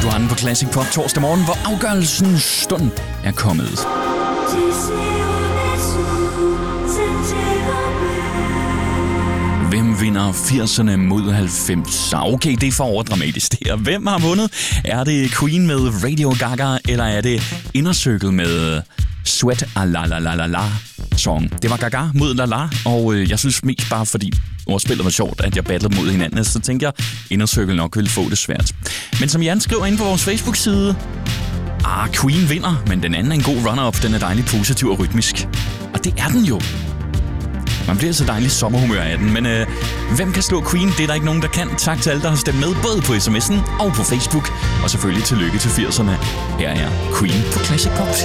Du har den på Classic Pop torsdag morgen, hvor afgørelsens stund er kommet. Hvem vinder 80'erne mod 90'erne? Okay, det er for overdramatisk det her. Hvem har vundet? Er det Queen med Radio Gaga, eller er det Inner Circle med Sweat a la la la la la song? Det var Gaga mod La La, og jeg synes mest bare fordi ordspillet var sjovt, at jeg battlede mod hinanden, så tænkte jeg, Inner Circle nok ville få det svært. Men som Jan skriver inde på vores Facebook-side, Queen vinder, men den anden er en god runner-up. Den er dejligt positiv og rytmisk. Og det er den jo. Man bliver så dejligt sommerhumør af den, men hvem kan slå Queen? Det er der ikke nogen, der kan. Tak til alle, der har stemt med, både på sms'en og på Facebook. Og selvfølgelig tillykke til 80'erne. Her er Queen på Classic Pop.